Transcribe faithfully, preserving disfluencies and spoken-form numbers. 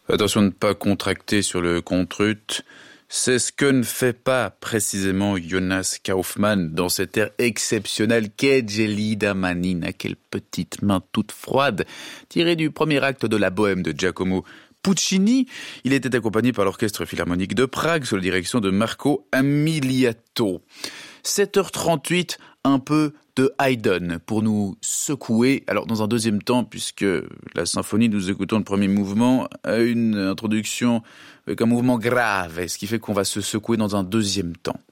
Attention de ne pas contracter sur le contrut. C'est ce que ne fait pas précisément Jonas Kaufmann dans cet air exceptionnel qu'est Gelida Manina. Quelle petite main toute froide, tirée du premier acte de la Bohème de Giacomo Puccini. Il était accompagné par l'Orchestre Philharmonique de Prague sous la direction de Marco Amiliato. sept heures trente-huit, un peu de Haydn pour nous secouer. Alors dans un deuxième temps, puisque la symphonie, nous écoutons le premier mouvement, a une introduction avec un mouvement grave, ce qui fait qu'on va se secouer dans un deuxième temps.